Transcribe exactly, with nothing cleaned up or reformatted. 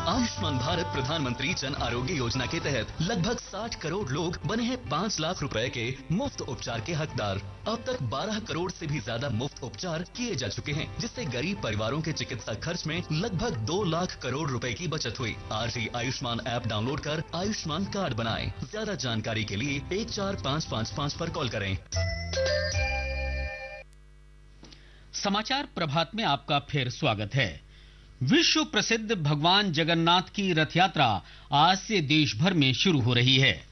आयुष्मान भारत प्रधानमंत्री जन आरोग्य योजना के तहत लगभग साठ करोड़ लोग बने हैं पाँच लाख रुपए के मुफ्त उपचार के हकदार। अब तक बारह करोड़ से भी ज्यादा मुफ्त उपचार किए जा चुके हैं, जिससे गरीब परिवारों के चिकित्सा खर्च में लगभग दो लाख करोड़ रुपए की बचत हुई। आज ही आयुष्मान ऐप डाउनलोड कर आयुष्मान कार्ड बनाएं। ज्यादा जानकारी के लिए एक चार पाँच पाँच पाँच पर कॉल करें। समाचार प्रभात में आपका फिर स्वागत है। विश्व प्रसिद्ध भगवान जगन्नाथ की रथ यात्रा आज से देश भर में शुरू हो रही है।